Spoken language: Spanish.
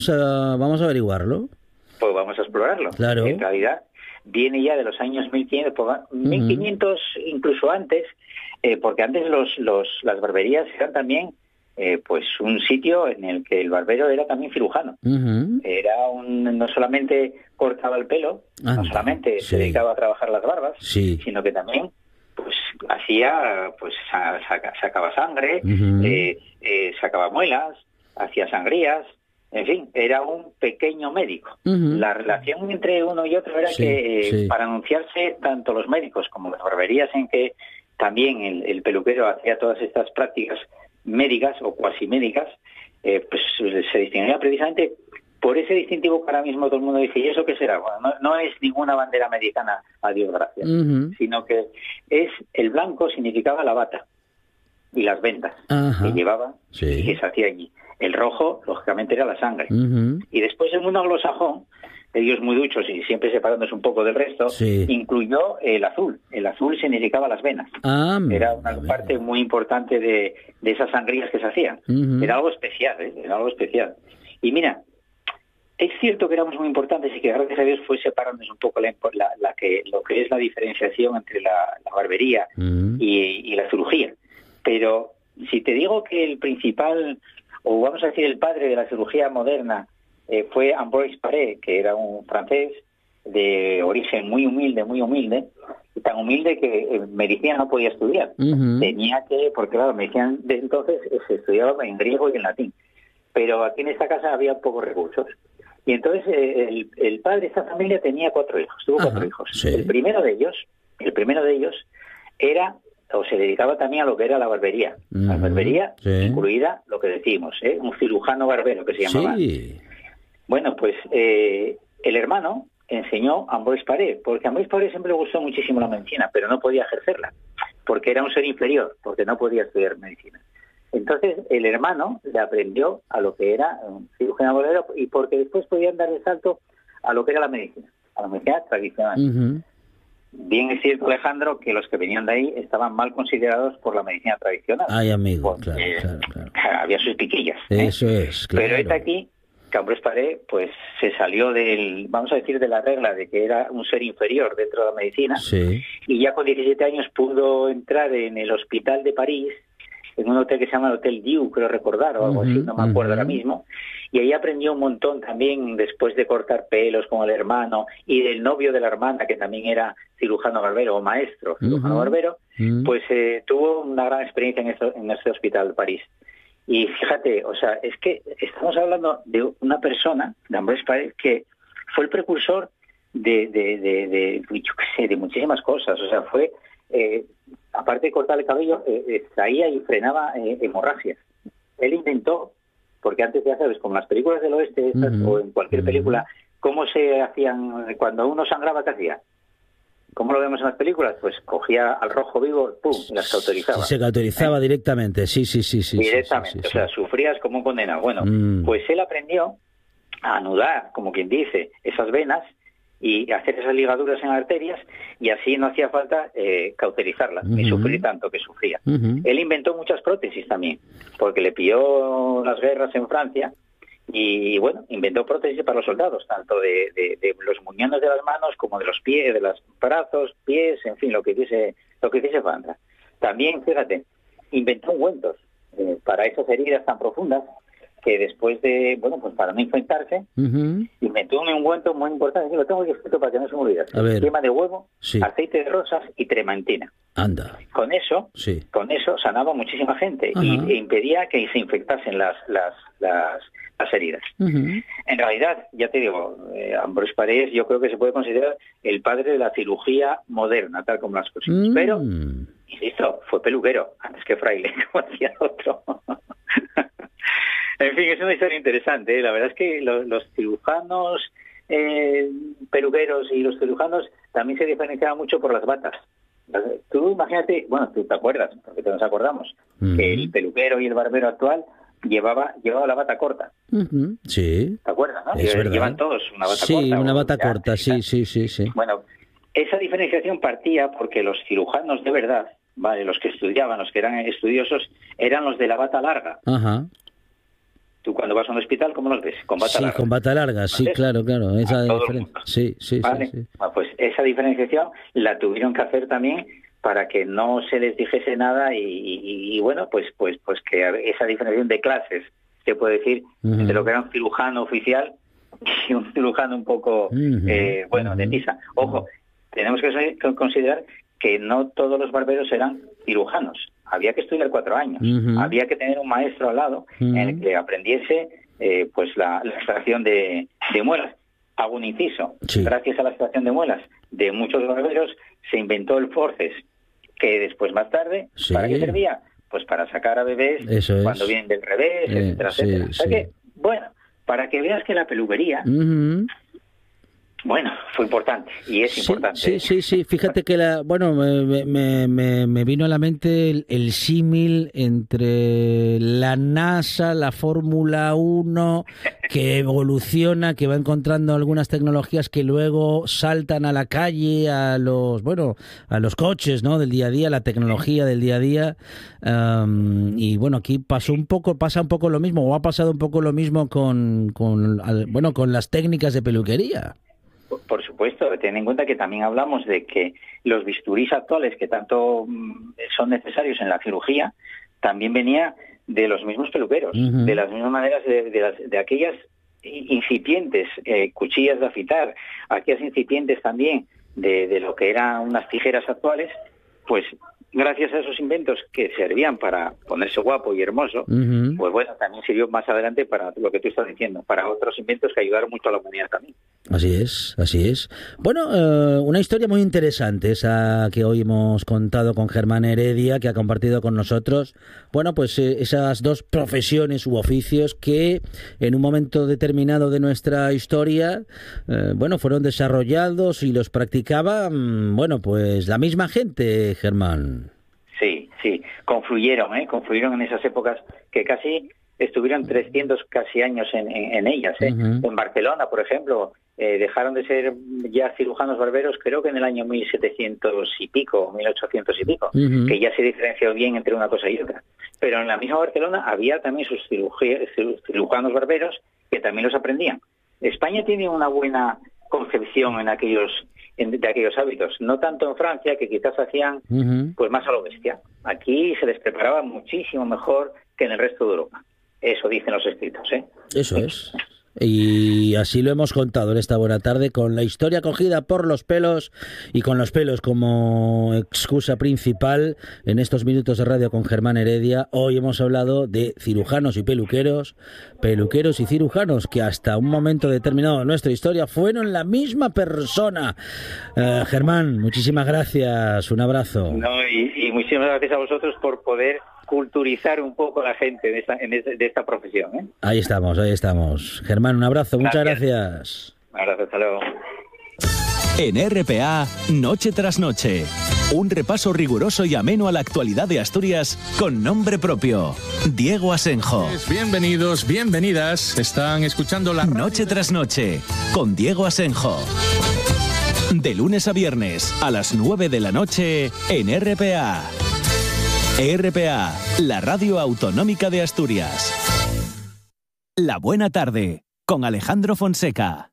Vamos a averiguarlo. Pues vamos a explorarlo. Claro. En realidad viene ya de los años 1500, 1500 incluso antes, porque antes las barberías eran también pues un sitio en el que el barbero era también cirujano. Era no solamente cortaba el pelo, no solamente se dedicaba a trabajar las barbas, sino que también pues hacía, pues sacaba sangre, sacaba muelas, hacía sangrías. En fin, era un pequeño médico. La relación entre uno y otro era que para anunciarse tanto los médicos como las barberías, en que también el peluquero hacía todas estas prácticas médicas o cuasi médicas, pues se distinguía precisamente por ese distintivo que ahora mismo todo el mundo dice, ¿y eso qué será? Bueno, no es ninguna bandera americana, a Dios gracias, sino que el blanco significaba la bata y las vendas que llevaba y que se hacía allí. El rojo, lógicamente, era la sangre. Y después el mundo anglosajón, ellos muy duchos y siempre separándose un poco del resto, incluyó el azul. El azul significaba las venas. Era una parte muy importante de esas sangrías que se hacían. Era algo especial, era algo especial. Y mira, es cierto que éramos muy importantes y que gracias a Dios fue separándose un poco lo que es la diferenciación entre la barbería y la cirugía. Pero si te digo que el principal, o vamos a decir el padre de la cirugía moderna, fue Ambroise Paré, que era un francés de origen muy humilde, y tan humilde que medicina no podía estudiar. Tenía que, porque claro, medicina de entonces se estudiaba en griego y en latín. Pero aquí en esta casa había pocos recursos. Y entonces el padre de esta familia tenía 4 hijos, tuvo 4 hijos. El primero de ellos era, o se dedicaba también a lo que era la barbería. La barbería, incluida lo que decimos, un cirujano barbero que se llamaba. Bueno, pues el hermano enseñó a Ambroise Paré, porque a Ambroise Paré siempre le gustó muchísimo la medicina, pero no podía ejercerla, porque era un ser inferior, porque no podía estudiar medicina. Entonces el hermano le aprendió a lo que era un cirujano barbero, y porque después podían dar el salto a lo que era la medicina tradicional. Bien es cierto, Alejandro, que los que venían de ahí estaban mal considerados por la medicina tradicional. Ay, amigo, claro. Había sus piquillas. Eso es, claro. Pero está aquí que Ambroise Paré pues se salió vamos a decir, de la regla de que era un ser inferior dentro de la medicina, y ya con 17 años pudo entrar en el hospital de París, en un hotel que se llama el Hotel Dieu, creo recordar, o algo así, no me acuerdo ahora mismo, y ahí aprendió un montón también, después de cortar pelos con el hermano, y del novio de la hermana, que también era cirujano barbero, o maestro cirujano barbero, pues tuvo una gran experiencia en este hospital de París. Y fíjate, o sea, es que estamos hablando de una persona, de Ambroise Paré, que fue el precursor de muchísimas cosas. O sea, fue, aparte de cortar el cabello, traía y frenaba hemorragias. Él inventó, porque antes ya sabes, como las películas del oeste o en cualquier película, ¿cómo se hacían cuando uno sangraba? ¿Qué hacía? ¿Cómo lo vemos en las películas? Pues cogía al rojo vivo, ¡pum!, y las cauterizaba. Se cauterizaba directamente, sí. Directamente, o sea, sufrías como un condenado. Bueno, pues él aprendió a anudar, como quien dice, esas venas y hacer esas ligaduras en arterias, y así no hacía falta cauterizarlas, ni sufrir tanto que sufría. Él inventó muchas prótesis también, porque le pilló las guerras en Francia, y bueno, inventó prótesis para los soldados, tanto de los muñones de las manos como de los pies, de los brazos, pies, en fin, lo que dice Francia. También, fíjate, inventó ungüentos para esas heridas tan profundas, que después de, bueno, pues para no infectarse, inventó un ungüento muy importante, que lo tengo aquí escrito para que no se me olvide: yema de huevo, aceite de rosas y trementina. Anda. Con eso sanaba muchísima gente e impedía que se infectasen las heridas. En realidad, ya te digo, Ambroise Paré, yo creo que se puede considerar el padre de la cirugía moderna, tal como las cosas. Pero, insisto, fue peluquero antes que fraile, como decía otro. En fin, es una historia interesante, ¿eh? La verdad es que los cirujanos peluqueros y los cirujanos también se diferenciaban mucho por las batas. Tú imagínate, bueno, tú te acuerdas, porque nos acordamos, que el peluquero y el barbero actual llevaba la bata corta. Sí. ¿Te acuerdas, no? Es verdad. Llevan todos una bata corta. Sí, una bata corta, sí. Bueno, esa diferenciación partía porque los cirujanos de verdad, vale, los que estudiaban, los que eran estudiosos, eran los de la bata larga. Tú cuando vas a un hospital, ¿cómo los ves? Con bata larga. Sí, con bata larga, sí, claro, esa diferencia. Sí. ¿Vale? Sí. Bueno, pues esa diferenciación la tuvieron que hacer también para que no se les dijese nada y bueno, pues que esa diferenciación de clases, se puede decir, entre lo que era un cirujano oficial y un cirujano un poco, de misa. Ojo, tenemos que considerar que no todos los barberos eran cirujanos. Había que estudiar 4 años. Había que tener un maestro al lado en el que aprendiese la extracción de muelas. Hago un inciso. Sí. Gracias a la extracción de muelas de muchos barberos se inventó el forceps, que después, más tarde, Sí. ¿para qué servía? Pues para sacar a bebés cuando vienen del revés, etcétera, etcétera. O sea que, bueno, para que veas que la peluquería, bueno, fue importante y es importante. Sí. Fíjate que me vino a la mente el símil entre la NASA, la Fórmula 1, que evoluciona, que va encontrando algunas tecnologías que luego saltan a la calle, a los coches, ¿no? Del día a día, la tecnología del día a día. Y bueno, aquí pasa un poco lo mismo, o ha pasado un poco lo mismo con las técnicas de peluquería. Por supuesto, ten en cuenta que también hablamos de que los bisturís actuales que tanto son necesarios en la cirugía, también venía de los mismos peluqueros, de las mismas maneras de aquellas incipientes cuchillas de afitar, aquellas incipientes también de lo que eran unas tijeras actuales, pues gracias a esos inventos que servían para ponerse guapo y hermoso, pues bueno, también sirvió más adelante para lo que tú estás diciendo, para otros inventos que ayudaron mucho a la humanidad también. Así es. Bueno, una historia muy interesante esa que hoy hemos contado con Germán Heredia, que ha compartido con nosotros, bueno, pues esas dos profesiones u oficios que en un momento determinado de nuestra historia, fueron desarrollados y los practicaba, pues la misma gente, Germán. Sí, confluyeron en esas épocas que casi estuvieron 300 casi años en ellas. En Barcelona, por ejemplo, dejaron de ser ya cirujanos barberos, creo que en el año 1700 y pico, 1800 y pico, que ya se diferenció bien entre una cosa y otra. Pero en la misma Barcelona había también sus cirujanos barberos que también los aprendían. España tiene una buena concepción de aquellos hábitos, no tanto en Francia, que quizás hacían pues más a lo bestia. Aquí se les preparaba muchísimo mejor que en el resto de Europa. Eso dicen los escritos, Eso es. Y así lo hemos contado en esta buena tarde, con la historia cogida por los pelos y con los pelos como excusa principal en estos minutos de radio con Germán Heredia. Hoy hemos hablado de cirujanos y peluqueros y cirujanos que hasta un momento determinado de nuestra historia fueron la misma persona. Germán, muchísimas gracias, un abrazo. Y muchísimas gracias a vosotros por poder culturizar un poco a la gente de esta profesión. Ahí estamos. Germán, un abrazo, muchas gracias. Un abrazo, hasta luego. En RPA, Noche tras Noche, un repaso riguroso y ameno a la actualidad de Asturias con nombre propio. Diego Asenjo. Bienvenidos, bienvenidas. Están escuchando la Noche tras Noche con Diego Asenjo. De lunes a viernes a las 9 de la noche en RPA. RPA, la radio autonómica de Asturias. La buena tarde con Alejandro Fonseca.